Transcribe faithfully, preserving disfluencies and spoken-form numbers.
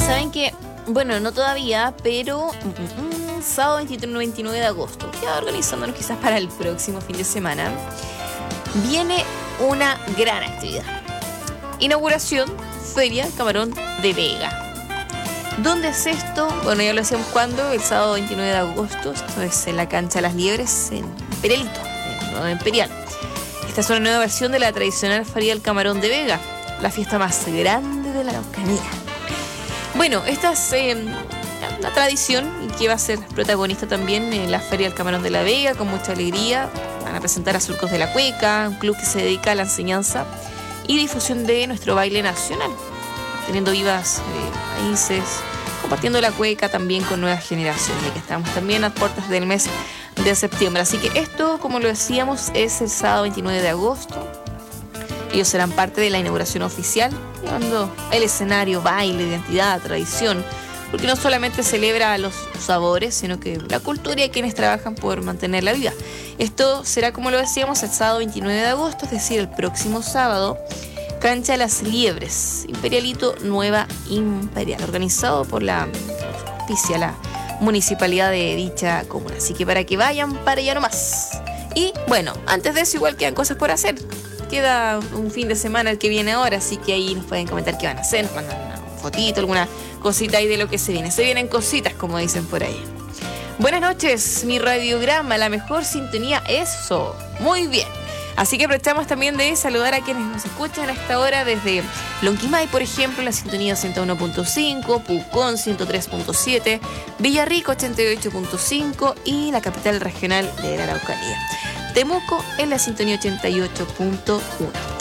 ¿Saben qué? Bueno, no todavía, pero mm, mm, sábado veintitrés y veintinueve de agosto, ya organizándonos quizás para el próximo fin de semana, viene una gran actividad. Inauguración Feria Camarón de Vega. ¿Dónde es esto? Bueno, ya lo hacíamos cuando, el sábado veintinueve de agosto, esto es en la cancha Las Liebres, en Imperialito, en Nueva Imperial. Esta es una nueva versión de la tradicional Feria del Camarón de Vega, la fiesta más grande de la Araucanía. Bueno, esta es eh, una tradición que va a ser protagonista también en la Feria del Camarón de la Vega, con mucha alegría. Van a presentar a Surcos de la Cueca, un club que se dedica a la enseñanza y difusión de nuestro baile nacional, teniendo vivas eh, raíces, compartiendo la cueca también con nuevas generaciones, ya que estamos también a puertas del mes de septiembre. Así que esto, como lo decíamos, es el sábado veintinueve de agosto. Ellos serán parte de la inauguración oficial, llevando el escenario, baile, identidad, tradición, porque no solamente celebra los sabores, sino que la cultura y quienes trabajan por mantenerla viva. Esto será, como lo decíamos, el sábado veintinueve de agosto, es decir, el próximo sábado, cancha Las Liebres, Imperialito, Nueva Imperial, organizado por la auspicia, la municipalidad de dicha comuna. Así que para que vayan para allá nomás. Y bueno, antes de eso igual quedan cosas por hacer. Queda un fin de semana el que viene ahora, así que ahí nos pueden comentar qué van a hacer, nos mandan una fotito, alguna cosita ahí de lo que se viene. Se vienen cositas, como dicen por ahí. Buenas noches, mi radiograma, la mejor sintonía, eso, muy bien. Así que aprovechamos también de saludar a quienes nos escuchan a esta hora desde Lonquimay, por ejemplo, la sintonía ciento uno punto cinco, Pucón ciento tres punto siete, Villarrico ochenta y ocho punto cinco y la capital regional de la Araucanía, Temuco en la sintonía ochenta y ocho punto uno.